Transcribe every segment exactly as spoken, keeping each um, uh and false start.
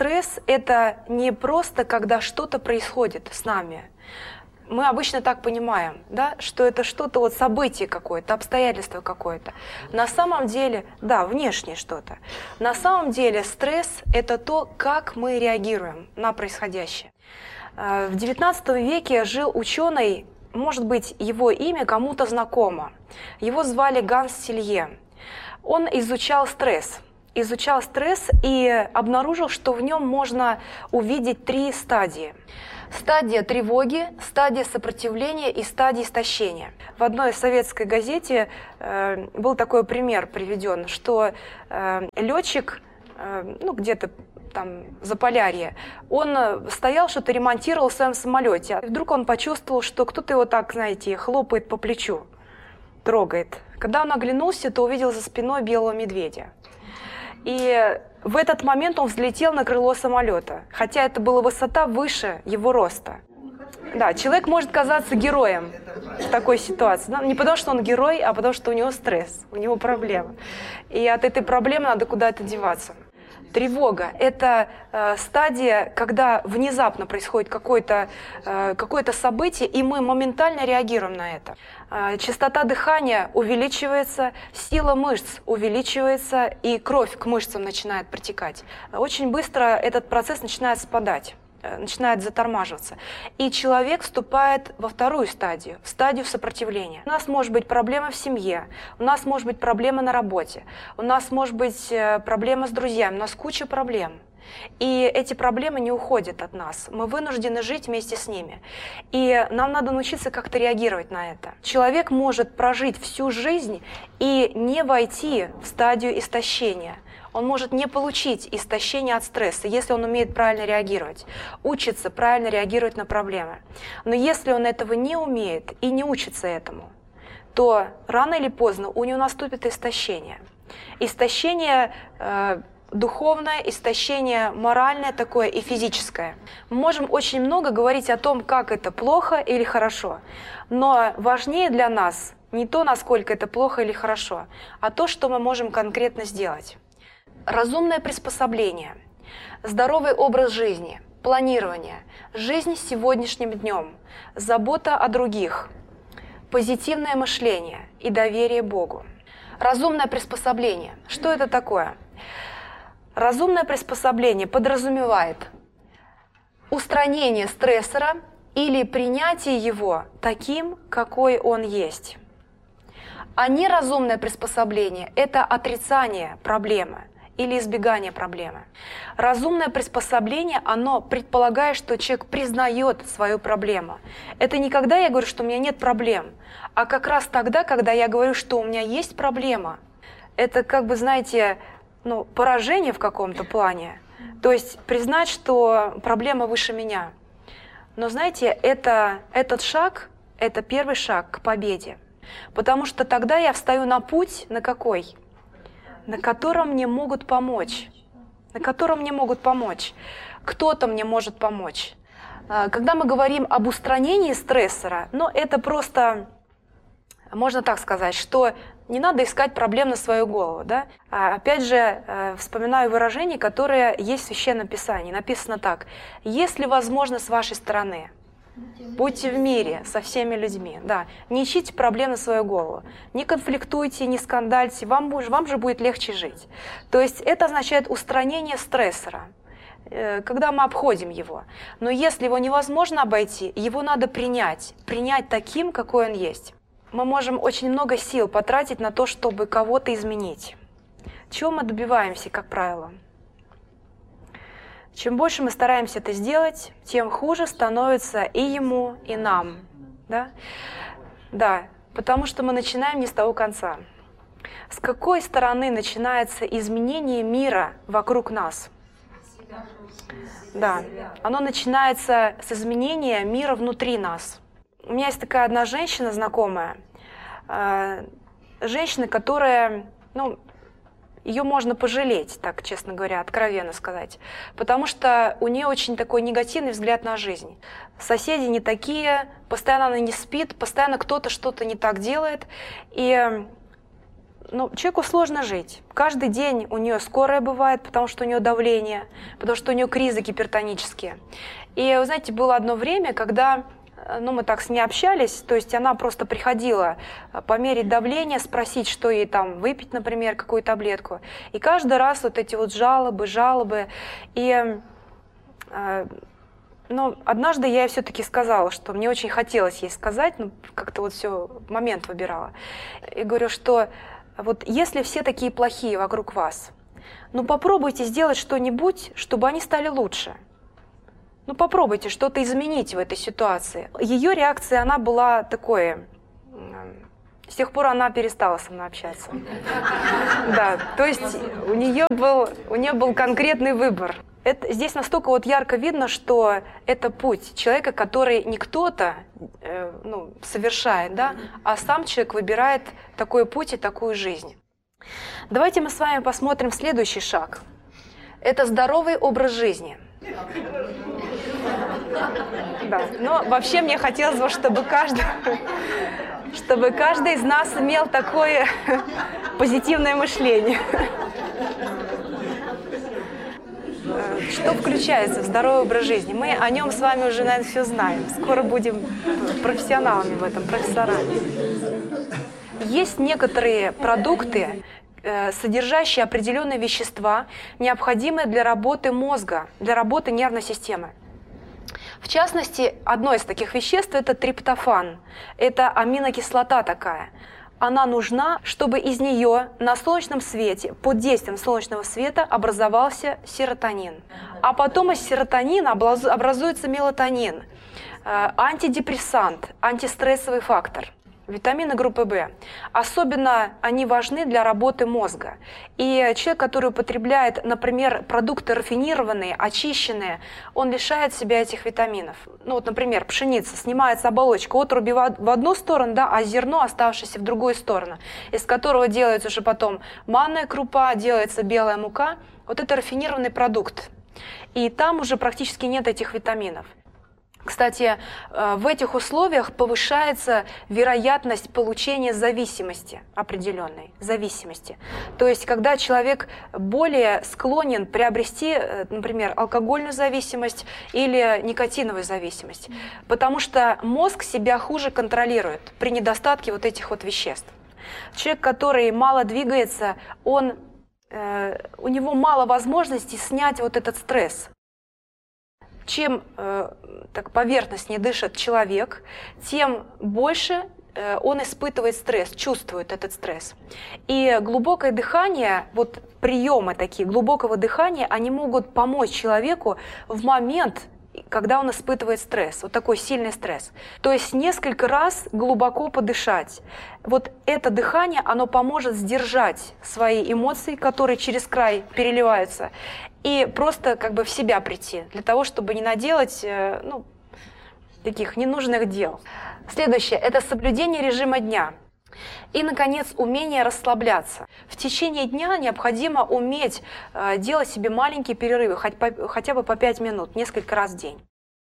стресс – это не просто, когда что-то происходит с нами. Мы обычно так понимаем, да, что это что-то, вот событие какое-то, обстоятельство какое-то. На самом деле, да, внешнее что-то. На самом деле стресс – это то, как мы реагируем на происходящее. В девятнадцатом веке жил ученый, может быть, его имя кому-то знакомо. Его звали Ганс Селье. Он изучал стресс. Изучал стресс и обнаружил, что в нем можно увидеть три стадии. Стадия тревоги, стадия сопротивления и стадия истощения. В одной советской газете э, был такой пример приведен, что э, летчик, э, ну где-то там за Полярье, он стоял, что-то ремонтировал в своем самолете. И вдруг он почувствовал, что кто-то его так, знаете, хлопает по плечу, трогает. Когда он оглянулся, то увидел за спиной белого медведя. И в этот момент он взлетел на крыло самолета, хотя это была высота выше его роста. Да, человек может казаться героем в такой ситуации. Не потому, что он герой, а потому, что у него стресс, у него проблема. И от этой проблемы надо куда-то деваться. Тревога – это э, стадия, когда внезапно происходит какое-то э, какое-то событие, и мы моментально реагируем на это. Э, частота дыхания увеличивается, сила мышц увеличивается, и кровь к мышцам начинает протекать. Очень быстро этот процесс начинает спадать, э, начинает затормаживаться. И человек вступает во вторую стадию, в стадию сопротивления. У нас может быть проблема в семье, у нас может быть проблема на работе, у нас может быть проблема с друзьями, у нас куча проблем. И эти проблемы не уходят от нас. Мы вынуждены жить вместе с ними. И нам надо научиться как-то реагировать на это. Человек может прожить всю жизнь и не войти в стадию истощения. Он может не получить истощение от стресса, если он умеет правильно реагировать, учится правильно реагировать на проблемы. Но если он этого не умеет и не учится этому, то рано или поздно у него наступит истощение. Истощение э, духовное, истощение моральное такое и физическое. Мы можем очень много говорить о том, как это плохо или хорошо, но важнее для нас не то, насколько это плохо или хорошо, а то, что мы можем конкретно сделать. Разумное приспособление, здоровый образ жизни, планирование, жизнь сегодняшним днем, забота о других, позитивное мышление и доверие Богу. Разумное приспособление. Что это такое? Разумное приспособление подразумевает устранение стрессора или принятие его таким, какой он есть. А неразумное приспособление – это отрицание проблемы или избегание проблемы. Разумное приспособление, оно предполагает, что человек признает свою проблему. Это не когда я говорю, что у меня нет проблем, а как раз тогда, когда я говорю, что у меня есть проблема. Это, как бы, знаете, ну, поражение в каком-то плане. То есть признать, что проблема выше меня. Но, знаете, это, этот шаг – это первый шаг к победе. Потому что тогда я встаю на путь, на какой? На котором мне могут помочь. На котором мне могут помочь. Кто-то мне может помочь. Когда мы говорим об устранении стрессора, ну, это просто, можно так сказать, что не надо искать проблем на свою голову. Да? А опять же, вспоминаю выражение, которое есть в Священном Писании. Написано так: «Если возможно с вашей стороны, будьте в мире со всеми людьми». Да. Не ищите проблем на свою голову. Не конфликтуйте, не скандальте, вам, вам же будет легче жить. То есть это означает устранение стрессора, когда мы обходим его. Но если его невозможно обойти, его надо принять. Принять таким, какой он есть. Мы можем очень много сил потратить на то, чтобы кого-то изменить. Чего мы добиваемся, как правило? Чем больше мы стараемся это сделать, тем хуже становится и ему, и нам. Да? Да, потому что мы начинаем не с того конца. С какой стороны начинается изменение мира вокруг нас? Да, оно начинается с изменения мира внутри нас. У меня есть такая одна женщина знакомая, женщина, которая, ну, ее можно пожалеть, так, честно говоря, откровенно сказать, потому что у нее очень такой негативный взгляд на жизнь. Соседи не такие, постоянно она не спит, постоянно кто-то что-то не так делает, и ну, человеку сложно жить. Каждый день у нее скорая бывает, потому что у нее давление, потому что у нее кризы гипертонические. И, вы знаете, было одно время, когда ну, мы так с ней общались, то есть она просто приходила померить давление, спросить, что ей там выпить, например, какую таблетку. И каждый раз вот эти вот жалобы, жалобы. И э, ну, однажды я ей все-таки сказала, что мне очень хотелось ей сказать, ну, как-то вот все, момент выбирала. И говорю, что вот если все такие плохие вокруг вас, ну попробуйте сделать что-нибудь, чтобы они стали лучше. Ну попробуйте что-то изменить в этой ситуации. Ее реакция, она была такой, с тех пор она перестала со мной общаться. Да, то есть у нее был, у нее был конкретный выбор. Это, здесь настолько вот ярко видно, что это путь человека, который не кто-то э, ну, совершает, да, а сам человек выбирает такой путь и такую жизнь. Давайте мы с вами посмотрим следующий шаг. Это здоровый образ жизни. Да, но вообще мне хотелось бы, чтобы каждый, чтобы каждый из нас имел такое позитивное мышление. Что включается в здоровый образ жизни? Мы о нем с вами уже, наверное, все знаем. Скоро будем профессионалами в этом, профессорами. Есть некоторые продукты, содержащие определенные вещества, необходимые для работы мозга, для работы нервной системы. В частности, одно из таких веществ – это триптофан. Это аминокислота такая. Она нужна, чтобы из нее на солнечном свете, под действием солнечного света образовался серотонин. А потом из серотонина образуется мелатонин, антидепрессант, антистрессовый фактор. Витамины группы В. Особенно они важны для работы мозга. И человек, который употребляет, например, продукты рафинированные, очищенные, он лишает себя этих витаминов. Ну вот, например, пшеница, снимается оболочка, отруби в одну сторону, да, а зерно, оставшееся в другую сторону, из которого делается уже потом манная крупа, делается белая мука. Вот это рафинированный продукт. И там уже практически нет этих витаминов. Кстати, в этих условиях повышается вероятность получения зависимости, определенной зависимости. То есть, когда человек более склонен приобрести, например, алкогольную зависимость или никотиновую зависимость, потому что мозг себя хуже контролирует при недостатке вот этих вот веществ. Человек, который мало двигается, он, э, у него мало возможностей снять вот этот стресс. Чем э, так поверхностнее дышит человек, тем больше э, он испытывает стресс, чувствует этот стресс. И глубокое дыхание, вот приемы такие глубокого дыхания, они могут помочь человеку в момент, когда он испытывает стресс, вот такой сильный стресс. То есть несколько раз глубоко подышать. Вот это дыхание, оно поможет сдержать свои эмоции, которые через край переливаются, и просто как бы в себя прийти, для того, чтобы не наделать ну, таких ненужных дел. Следующее – это соблюдение режима дня. И, наконец, умение расслабляться. В течение дня необходимо уметь э, делать себе маленькие перерывы, хоть по, хотя бы по пять минут, несколько раз в день.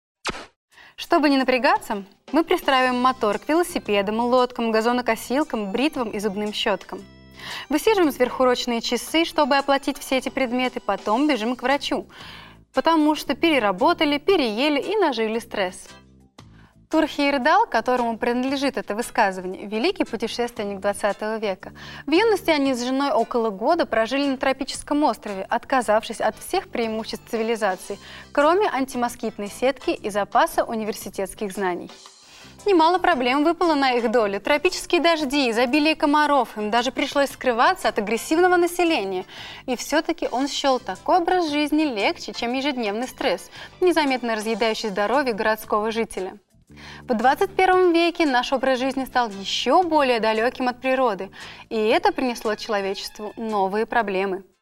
Чтобы не напрягаться, мы пристраиваем мотор к велосипедам, лодкам, газонокосилкам, бритвам и зубным щеткам. Высиживаем сверхурочные часы, чтобы оплатить все эти предметы, потом бежим к врачу, потому что переработали, переели и нажили стресс. Тур Хейердал, которому принадлежит это высказывание, великий путешественник двадцатого века. В юности они с женой около года прожили на тропическом острове, отказавшись от всех преимуществ цивилизации, кроме антимоскитной сетки и запаса университетских знаний. Немало проблем выпало на их долю. Тропические дожди, изобилие комаров, им даже пришлось скрываться от агрессивного населения. И все-таки он счел такой образ жизни легче, чем ежедневный стресс, незаметно разъедающий здоровье городского жителя. В двадцать первом веке наш образ жизни стал еще более далеким от природы, и это принесло человечеству новые проблемы.